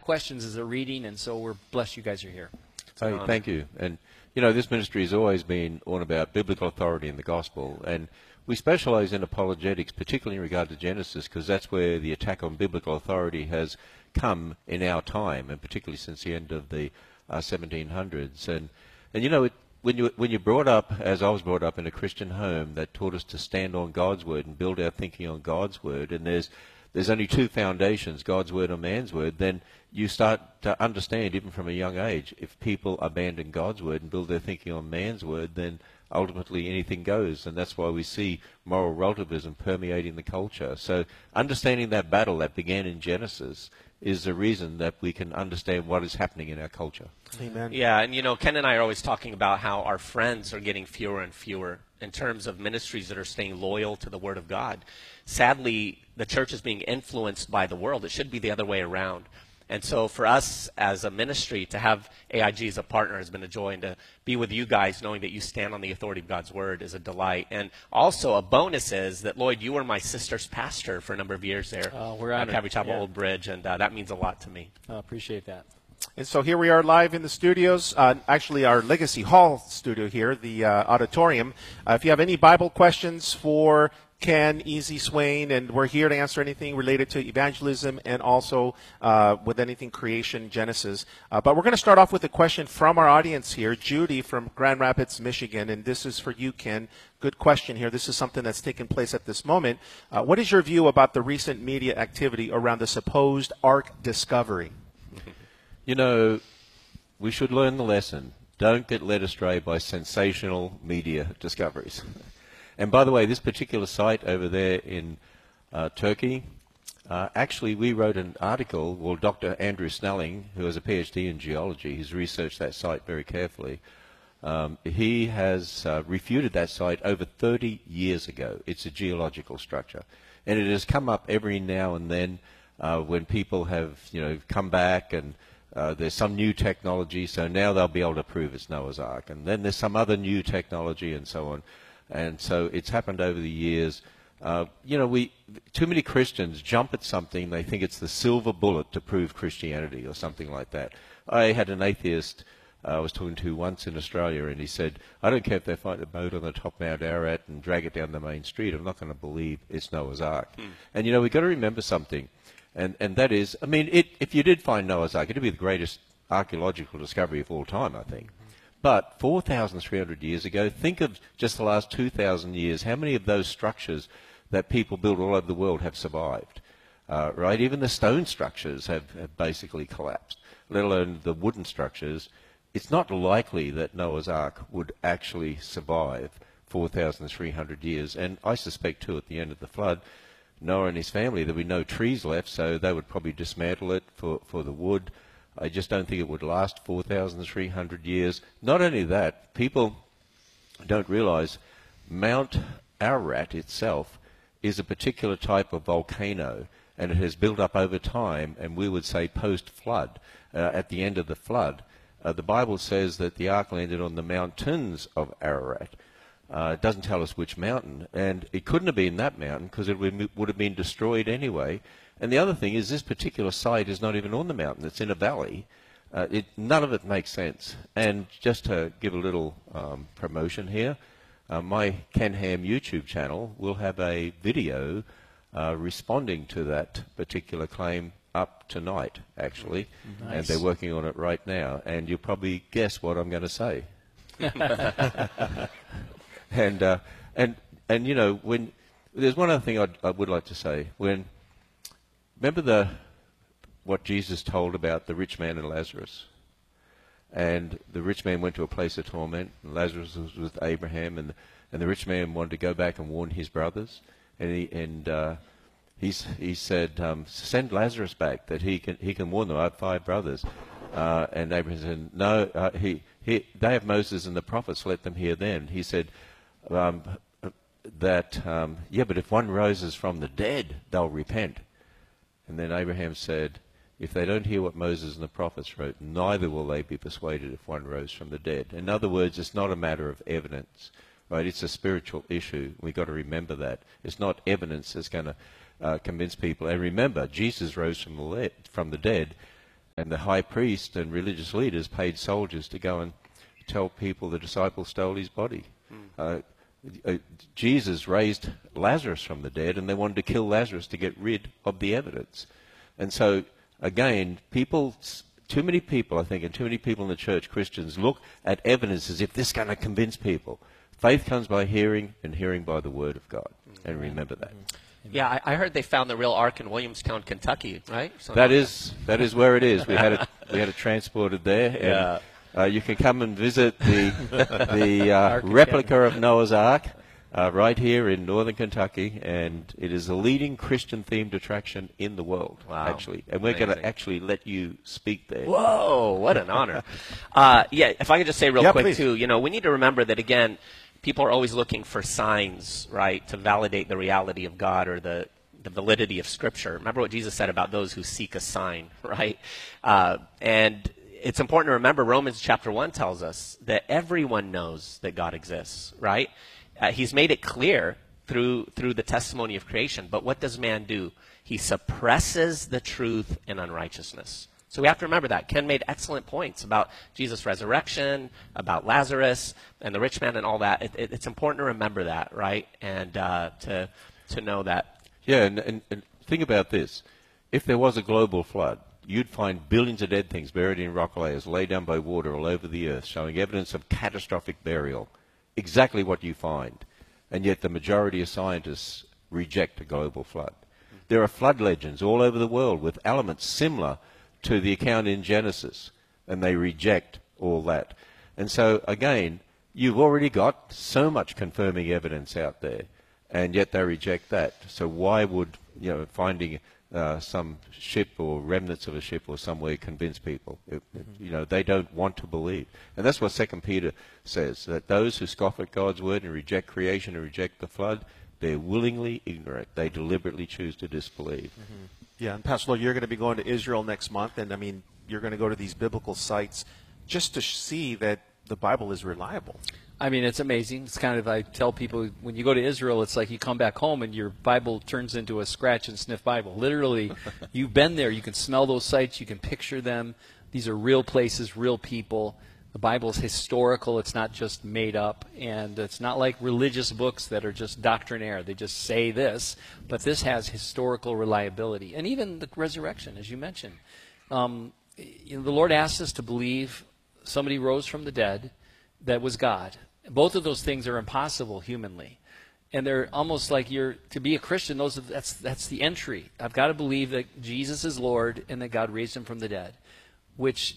questions as they're reading, and so we're blessed you guys are here. Hey, thank you. And, you know, this ministry has always been all about biblical authority in the gospel, and we specialize in apologetics, particularly in regard to Genesis, because that's where the attack on biblical authority has come in our time, and particularly since the end of the 1700s. And you know, when you're brought up, as I was brought up, in a Christian home that taught us to stand on God's word and build our thinking on God's word, and there's only two foundations, God's word and man's word, then you start to understand, even from a young age, if people abandon God's word and build their thinking on man's word, then ultimately anything goes. And that's why we see moral relativism permeating the culture. So understanding that battle that began in Genesis is the reason that we can understand what is happening in our culture. Amen. Yeah, and you know, Ken and I are always talking about how our friends are getting fewer and fewer in terms of ministries that are staying loyal to the Word of God. Sadly, the church is being influenced by the world. It should be the other way around. And so for us as a ministry to have AIG as a partner has been a joy, and to be with you guys knowing that you stand on the authority of God's Word is a delight. And also a bonus is that, Lloyd, you were my sister's pastor for a number of years there at Calvary Chapel Old Bridge, and that means a lot to me. Appreciate that. And so here we are live in the studios, actually our Legacy Hall studio here, the auditorium. If you have any Bible questions for Ken, Easy, Swain, and we're here to answer anything related to evangelism and also with anything creation, Genesis. But we're going to start off with a question from our audience here, Judy from Grand Rapids, Michigan, and this is for you, Ken. Good question here. This is something that's taking place at this moment. What is your view about the recent media activity around the supposed Ark discovery? You know, we should learn the lesson. Don't get led astray by sensational media discoveries. And by the way, this particular site over there in Turkey, actually we wrote an article, well, Dr. Andrew Snelling, who has a PhD in geology, he's researched that site very carefully. He has refuted that site over 30 years ago. It's a geological structure. And it has come up every now and then when people have, you know, come back and there's some new technology, so now they'll be able to prove it's Noah's Ark. And then there's some other new technology and so on. And so it's happened over the years. You know, too many Christians jump at something, they think it's the silver bullet to prove Christianity or something like that. I had an atheist I was talking to once in Australia, and he said, I don't care if they find a boat on the top of Mount Ararat and drag it down the main street, I'm not going to believe it's Noah's Ark. And, you know, we've got to remember something. And that is, I mean, if you did find Noah's Ark, it would be the greatest archaeological discovery of all time, I think. But 4,300 years ago, think of just the last 2,000 years, how many of those structures that people built all over the world have survived, right? Even the stone structures have basically collapsed, let alone the wooden structures. It's not likely that Noah's Ark would actually survive 4,300 years. And I suspect, too, at the end of the flood, Noah and his family, there'll be no trees left, so they would probably dismantle it for the wood. I just don't think it would last 4,300 years. Not only that, people don't realize Mount Ararat itself is a particular type of volcano, and it has built up over time, and we would say post-flood, at the end of the flood. The Bible says that the ark landed on the mountains of Ararat. It doesn't tell us which mountain, and it couldn't have been that mountain because it would have been destroyed anyway. And the other thing is this particular site is not even on the mountain. It's in a valley. None of it makes sense. And just to give a little promotion here, my Ken Ham YouTube channel will have a video responding to that particular claim up tonight, actually. Nice. And they're working on it right now. And you'll probably guess what I'm going to say. And you know, when there's one other thing I would like to say. Remember what Jesus told about the rich man and Lazarus? And the rich man went to a place of torment, and Lazarus was with Abraham, and the rich man wanted to go back and warn his brothers, and he said, send Lazarus back that he can warn them. I have 5 brothers. And Abraham said, no, they have Moses and the prophets, let them hear them. He said but if one rises from the dead, they'll repent. And then Abraham said, if they don't hear what Moses and the prophets wrote, neither will they be persuaded if one rose from the dead. In other words, it's not a matter of evidence, right? It's a spiritual issue. We've got to remember that. It's not evidence that's going to convince people. And remember, Jesus rose from the dead. And the high priest and religious leaders paid soldiers to go and tell people the disciples stole his body. Jesus raised Lazarus from the dead, and they wanted to kill Lazarus to get rid of the evidence. And so, again, too many people, I think, and too many people in the church, Christians, look at evidence as if this is going to convince people. Faith comes by hearing, and hearing by the word of God. And remember that. Yeah, I heard they found the real ark in Williamstown, Kentucky, right? That is where it is. We had it transported there. Yeah. And, you can come and visit the replica of Noah's Ark right here in northern Kentucky, and it is the leading Christian-themed attraction in the world, actually. And we're going to actually let you speak there. Whoa, what an honor. If I could just say real quick, please. too, we need to remember that, again, people are always looking for signs, right, to validate the reality of God or the validity of Scripture. Remember what Jesus said about those who seek a sign, right? And it's important to remember Romans chapter 1 tells us that everyone knows that God exists, right? He's made it clear through the testimony of creation. But what does man do? He suppresses the truth in unrighteousness. So we have to remember that. Ken made excellent points about Jesus' resurrection, about Lazarus, and the rich man and all that. It's important to remember that, right? And to know that. Yeah, and think about this. If there was a global flood, you'd find billions of dead things buried in rock layers, laid down by water all over the earth, showing evidence of catastrophic burial. Exactly what you find. And yet the majority of scientists reject a global flood. There are flood legends all over the world with elements similar to the account in Genesis, and they reject all that. And so, again, you've already got so much confirming evidence out there, and yet they reject that. So why would finding some ship or remnants of a ship or somewhere convince people? They don't want to believe. And that's what 2 Peter says, that those who scoff at God's word and reject creation and reject the flood, they're willingly ignorant. They deliberately choose to disbelieve. Mm-hmm. Yeah, and Pastor Lloyd, you're going to be going to Israel next month, and you're going to go to these biblical sites just to see that the Bible is reliable. I mean, it's amazing. It's kind of, I tell people, when you go to Israel, it's like you come back home and your Bible turns into a scratch and sniff Bible. Literally, you've been there. You can smell those sites. You can picture them. These are real places, real people. The Bible is historical. It's not just made up. And it's not like religious books that are just doctrinaire. They just say this. But this has historical reliability. And even the resurrection, as you mentioned. The Lord asked us to believe somebody rose from the dead that was God. Both of those things are impossible humanly. And they're almost like to be a Christian, that's the entry. I've got to believe that Jesus is Lord and that God raised him from the dead, which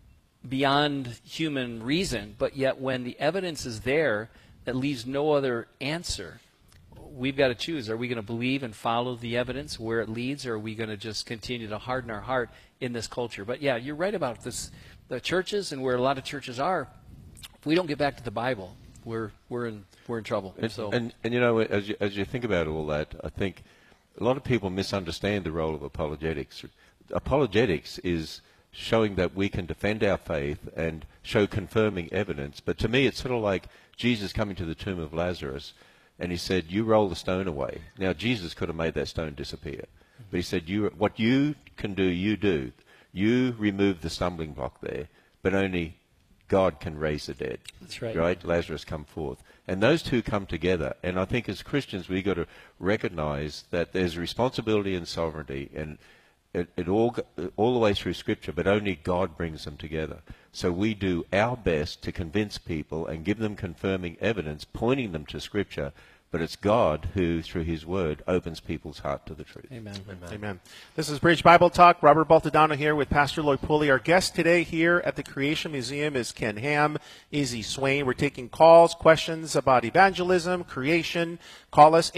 beyond human reason, but yet when the evidence is there that leaves no other answer, we've got to choose. Are we going to believe and follow the evidence where it leads, or are we going to just continue to harden our heart in this culture? But yeah, you're right about this. The churches and where a lot of churches are, if we don't get back to the Bible, we're in trouble. And as you think about all that, I think a lot of people misunderstand the role of apologetics. Apologetics is showing that we can defend our faith and show confirming evidence. But to me, it's sort of like Jesus coming to the tomb of Lazarus, and he said, "You roll the stone away." Now, Jesus could have made that stone disappear, but he said, "What you can do, you do. You remove the stumbling block there, but only God can raise the dead." That's right. Right? Lazarus come forth. And those two come together. And I think as Christians, we've got to recognize that there's responsibility and sovereignty, and it all the way through Scripture, but only God brings them together. So we do our best to convince people and give them confirming evidence, pointing them to Scripture, but it's God who, through his word, opens people's heart to the truth. Amen. Amen. This is Bridge Bible Talk. Robert Baltadano here with Pastor Lloyd Pulley. Our guest today here at the Creation Museum is Ken Ham, Izzy Swain. We're taking calls, questions about evangelism, creation. Call us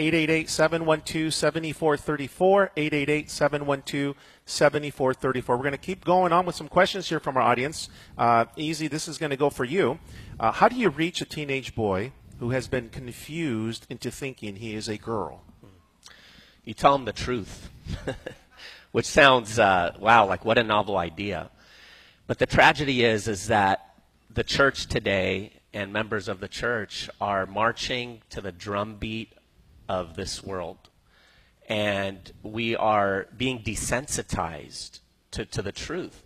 888-712-7434, 888-712-7434. We're going to keep going on with some questions here from our audience. Izzy, this is going to go for you. How do you reach a teenage boy who has been confused into thinking he is a girl? You tell them the truth, which sounds, wow, like what a novel idea. But the tragedy is that the church today and members of the church are marching to the drumbeat of this world. And we are being desensitized to the truth.